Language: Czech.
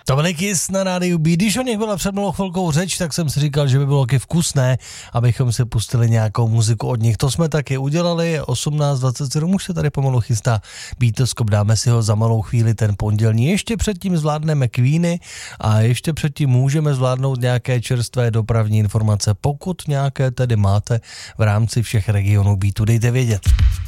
To byl Kiss na rádiu B. Když o nich byla před malou chvilkou řeč, tak jsem si říkal, že by bylo taky vkusné, abychom si pustili nějakou muziku od nich. To jsme taky udělali, 18:27 už se tady pomalu chystá Beatleskop, dáme si ho za malou chvíli ten pondělní. Ještě předtím zvládneme Queeny a ještě předtím můžeme zvládnout nějaké čerstvé dopravní informace, pokud nějaké tedy máte v rámci všech regionů Beatu, dejte vědět.